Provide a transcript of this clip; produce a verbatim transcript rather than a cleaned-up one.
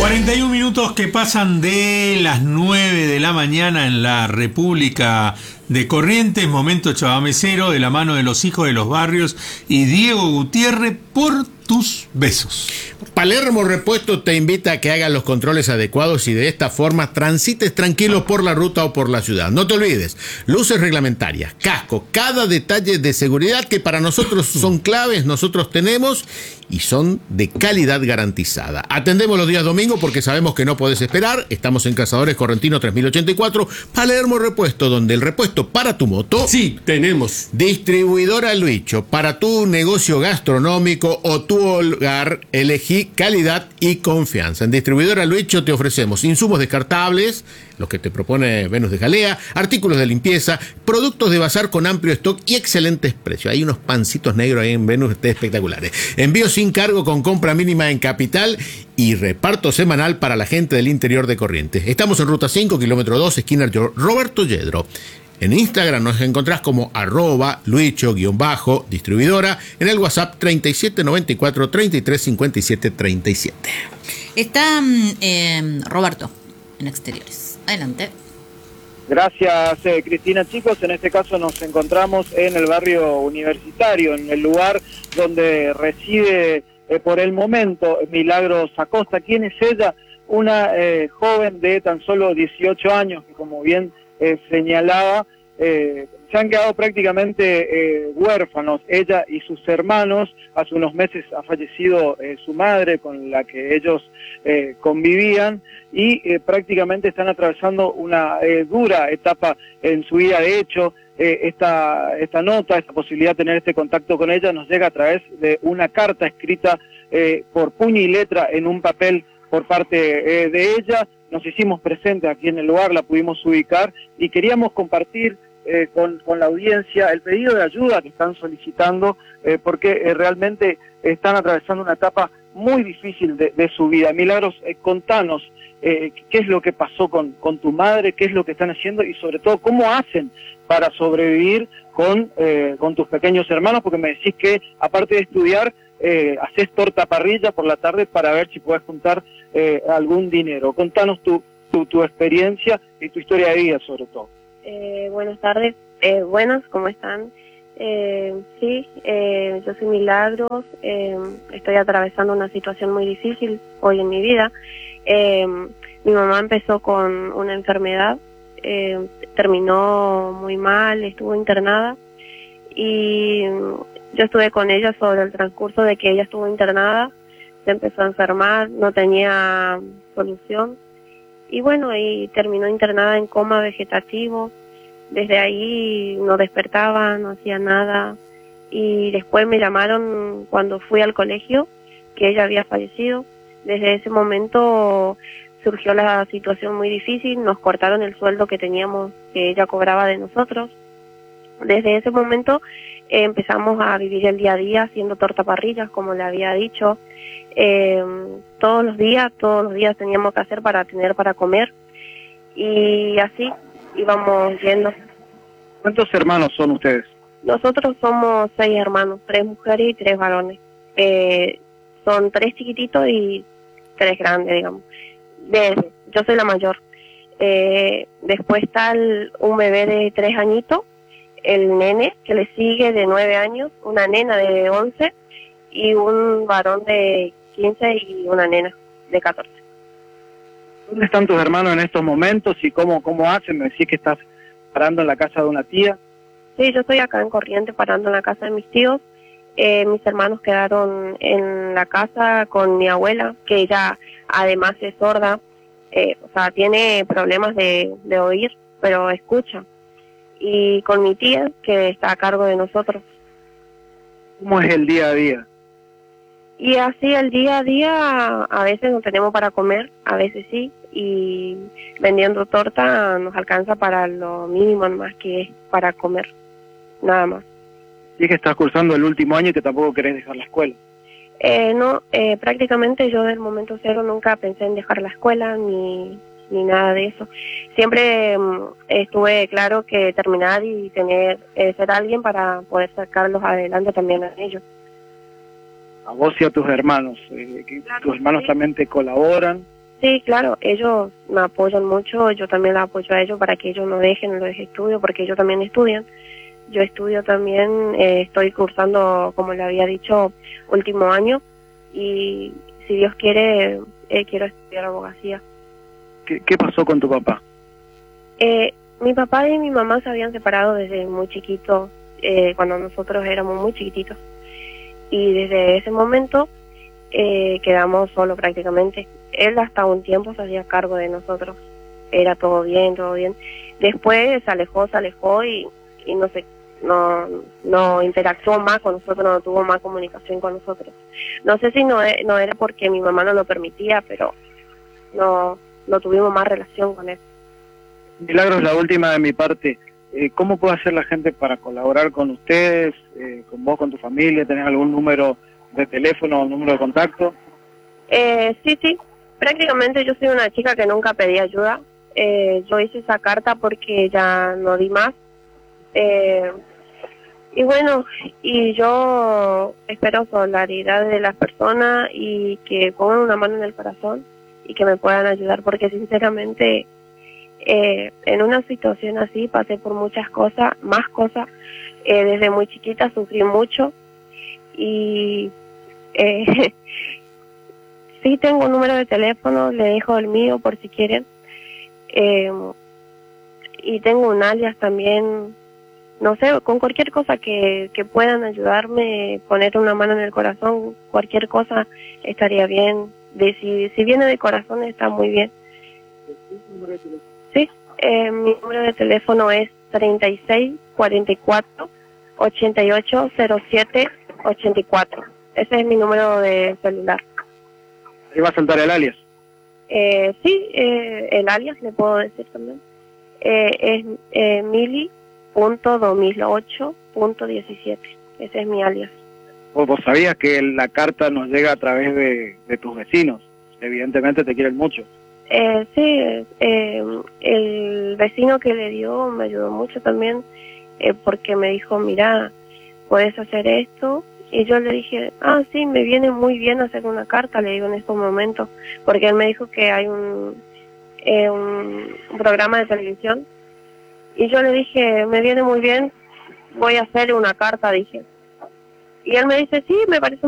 cuarenta y un minutos que pasan de las nueve de la mañana en la República de Corrientes, momento chavamecero de la mano de los hijos de los barrios y Diego Gutiérrez por tus besos. Palermo Repuesto te invita a que hagas los controles adecuados y de esta forma transites tranquilo por la ruta o por la ciudad. No te olvides, luces reglamentarias, casco, cada detalle de seguridad que para nosotros son claves, nosotros tenemos y son de calidad garantizada. Atendemos los días domingo porque sabemos que no podés esperar. Estamos en Cazadores Correntino tres mil ochenta y cuatro, Palermo Repuesto, donde el repuesto para tu moto. Sí, tenemos. Distribuidora Luicho, para tu negocio gastronómico o tu hogar, elegí calidad y confianza. En Distribuidora Luicho te ofrecemos insumos descartables, los que te propone Venus de Jalea, artículos de limpieza, productos de bazar con amplio stock y excelentes precios. Hay unos pancitos negros ahí en Venus espectaculares. Envío sin cargo con compra mínima en Capital y reparto semanal para la gente del interior de Corrientes. Estamos en Ruta cinco, kilómetro dos, esquina Roberto Yedro. En Instagram nos encontrás como arroba luicho-distribuidora, en el WhatsApp treinta y siete noventa y cuatro treinta y tres cincuenta y siete treinta y siete. Está eh, Roberto en Exteriores. Adelante. Gracias, eh, Cristina. Chicos, en este caso nos encontramos en el barrio Universitario, en el lugar donde reside eh, por el momento Milagros Acosta. ¿Quién es ella? Una eh, joven de tan solo dieciocho años que, como bien eh, señalaba, eh, se han quedado prácticamente eh, huérfanos, ella y sus hermanos. Hace unos meses ha fallecido eh, su madre con la que ellos eh, convivían y eh, prácticamente están atravesando una eh, dura etapa en su vida. De hecho, eh, esta, esta nota, esta posibilidad de tener este contacto con ella nos llega a través de una carta escrita eh, por puño y letra en un papel por parte eh, de ella. Nos hicimos presentes aquí en el lugar, la pudimos ubicar y queríamos compartir Eh, con, con la audiencia el pedido de ayuda que están solicitando eh, porque eh, realmente están atravesando una etapa muy difícil de, de su vida. Milagros, eh, contanos eh, qué es lo que pasó con, con tu madre, qué es lo que están haciendo y sobre todo cómo hacen para sobrevivir con, eh, con tus pequeños hermanos, porque me decís que aparte de estudiar eh, haces torta parrilla por la tarde para ver si puedes juntar eh, algún dinero. Contanos tu, tu, tu experiencia y tu historia de vida sobre todo. Eh, buenas tardes, eh, buenas, ¿cómo están? Eh, sí, eh, yo soy Milagros, eh, estoy atravesando una situación muy difícil hoy en mi vida. Eh, mi mamá empezó con una enfermedad, eh, terminó muy mal, estuvo internada y yo estuve con ella sobre el transcurso de que ella estuvo internada, se empezó a enfermar, no tenía solución. Y bueno, ahí terminó internada en coma vegetativo. Desde ahí no despertaba, no hacía nada. Y después me llamaron cuando fui al colegio que ella había fallecido. Desde ese momento surgió la situación muy difícil. Nos cortaron el sueldo que teníamos, que ella cobraba de nosotros. Desde ese momento eh, empezamos a vivir el día a día haciendo tortaparrillas, como le había dicho. Eh, todos los días, todos los días teníamos que hacer para tener para comer y así íbamos yendo. ¿Cuántos hermanos son ustedes? Nosotros somos seis hermanos, tres mujeres y tres varones. Eh, son tres chiquititos y tres grandes, digamos. De, yo soy la mayor. Eh, después está el, un bebé de tres añitos, el nene que le sigue de nueve años, una nena de once y un varón de quince y una nena de catorce. ¿Dónde están tus hermanos en estos momentos y cómo, cómo hacen? Me decís que estás parando en la casa de una tía. Sí, yo estoy acá en Corrientes parando en la casa de mis tíos. Eh, mis hermanos quedaron en la casa con mi abuela, que ella además es sorda, eh, o sea, tiene problemas de, de oír, pero escucha. Y con mi tía, que está a cargo de nosotros. ¿Cómo es el día a día? Y así el día a día, a veces no tenemos para comer, a veces sí, y vendiendo torta nos alcanza para lo mínimo más que es para comer, nada más. Y es que estás cursando el último año y que tampoco querés dejar la escuela. Eh, no, eh, prácticamente yo del momento cero nunca pensé en dejar la escuela ni, ni nada de eso. Siempre um, estuve claro que terminar y tener eh, ser alguien para poder sacarlos adelante también a ellos. A vos y a tus hermanos, eh, que Claro, tus hermanos sí. también te colaboran. Sí, claro, ellos me apoyan mucho, yo también la apoyo a ellos para que ellos no dejen los estudios, porque ellos también estudian. Yo estudio también, eh, estoy cursando, como le había dicho, último año, y si Dios quiere, eh, quiero estudiar abogacía. ¿Qué, qué pasó con tu papá? Eh, mi papá y mi mamá se habían separado desde muy chiquito, eh, cuando nosotros éramos muy chiquititos. Y desde ese momento eh, quedamos solos prácticamente. Él hasta un tiempo se hacía cargo de nosotros. Era todo bien, todo bien. Después se alejó, se alejó y, y no sé, no, no interactuó más con nosotros, no tuvo más comunicación con nosotros. No sé si no, e- no era porque mi mamá no lo permitía, pero no, no tuvimos más relación con él. Milagros, la última de mi parte. Eh, ¿Cómo puede hacer la gente para colaborar con ustedes, eh, con vos, con tu familia? ¿Tenés algún número de teléfono o número de contacto? Eh, sí, sí, prácticamente yo soy una chica que nunca pedí ayuda. Eh, yo hice esa carta porque ya no di más. Eh, y bueno, y yo espero solidaridad de las personas y que pongan una mano en el corazón y que me puedan ayudar, porque sinceramente eh, en una situación así pasé por muchas cosas, más cosas. Eh, desde muy chiquita sufrí mucho y eh, sí tengo un número de teléfono, le dejo el mío por si quieren. Eh, y tengo un alias también, no sé, con cualquier cosa que, que puedan ayudarme, poner una mano en el corazón, cualquier cosa estaría bien. De, si, si viene de corazón está muy bien. Sí, eh, mi número de teléfono es treinta y seis, cuarenta y cuatro, ochenta y ocho, cero siete, ochenta y cuatro. Ese es mi número de celular. Ahí va a saltar el alias. Eh, sí, eh, el alias le puedo decir también. Eh, es eh, mili punto dos mil ocho punto diecisiete. Ese es mi alias. Vos, vos sabías que la carta nos llega a través de, de tus vecinos. Evidentemente te quieren mucho. Eh, sí, eh, el vecino que le dio me ayudó mucho también, eh, porque me dijo, mira, puedes hacer esto. Y yo le dije, ah, sí, me viene muy bien hacer una carta, le digo en estos momentos, porque él me dijo que hay un, eh, un, un programa de televisión. Y yo le dije, me viene muy bien, voy a hacer una carta, dije. Y él me dice, sí, me parece